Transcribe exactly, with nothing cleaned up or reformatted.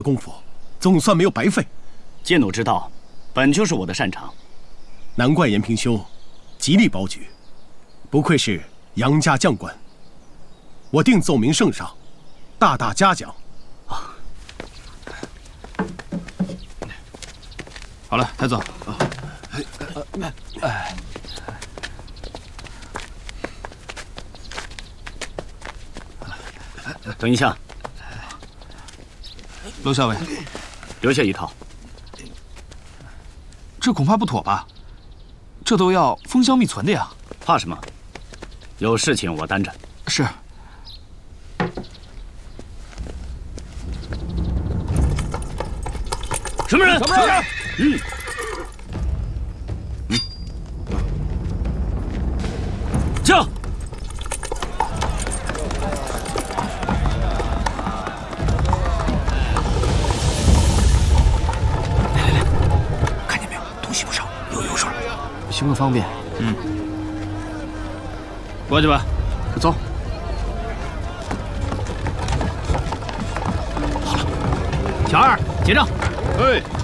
功夫，总算没有白费。 借弩之道，本就是我的擅长。 难怪延平兄极力保举，不愧是杨家将官。我定奏明圣上，大大嘉奖。 啊，好了，抬走。啊，哎，哎。 等一下， 娄校尉， 留下一套。 这恐怕不妥吧？这都要封箱密存的呀。 怕什么？有事情我担着。 是。 什么人？ 什么人？ 嗯。嗯。驾！ 行个方便。嗯，过去吧，走。好了，小二结账。 哎。